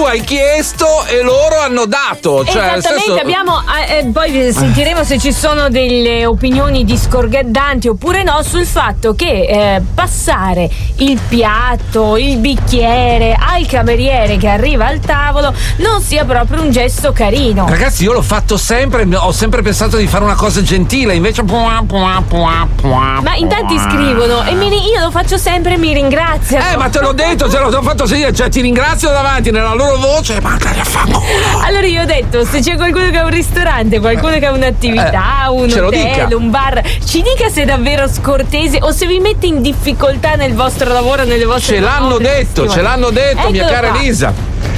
hai chiesto e loro hanno dato. Cioè, esattamente, abbiamo poi sentiremo se ci sono delle opinioni discordanti oppure no sul fatto che passare il piatto, il bicchiere al cameriere che arriva al tavolo non sia proprio un gesto carino. Ragazzi, io l'ho fatto sempre, ho sempre pensato di fare una cosa gentile, invece ma in tanti scrivono e io lo faccio sempre e mi ringraziano. Ma te l'ho detto, te l'ho fatto sentire, cioè ti ringrazio davanti nella loro voce, ma a fanculo. Allora io ho detto, se c'è qualcuno che ha un ristorante, qualcuno che ha un'attività, un hotel, un bar, ci dica se è davvero scortese o se vi mette in difficoltà nel vostro lavoro, nelle vostre ce l'hanno detto, mia cara Elisa.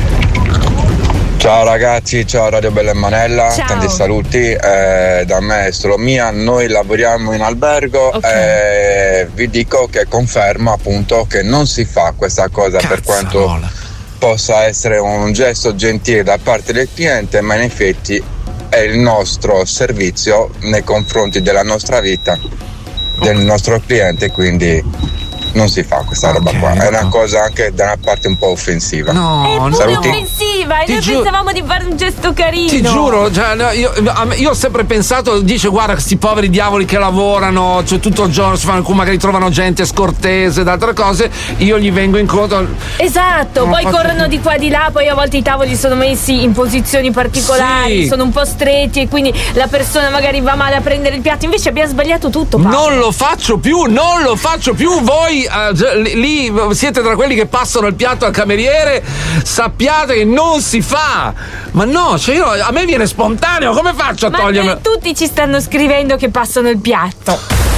Ciao ragazzi, ciao Radio Bella e Manella, ciao. Tanti saluti da me e solo mia, noi lavoriamo in albergo e vi dico che confermo appunto che non si fa questa cosa. Cazzarola. Per quanto possa essere un gesto gentile da parte del cliente, ma in effetti è il nostro servizio nei confronti della nostra vita, del nostro cliente, quindi non si fa questa roba qua. È una cosa anche da una parte un po' offensiva. No, è pure offensiva e noi pensavamo di fare un gesto carino. Ti giuro, cioè, io ho sempre pensato, dice guarda questi poveri diavoli che lavorano, cioè, tutto il giorno si fanno, magari trovano gente scortese ed altre cose, io gli vengo incontro. Esatto, poi corrono di qua di là, poi a volte i tavoli sono messi in posizioni particolari, sono un po' stretti e quindi la persona magari va male a prendere il piatto, invece abbiamo sbagliato tutto, Paolo. Non lo faccio più, voi lì siete tra quelli che passano il piatto al cameriere, sappiate che non si fa. Ma no, cioè a me viene spontaneo, come faccio a toglierlo? Tutti ci stanno scrivendo che passano il piatto.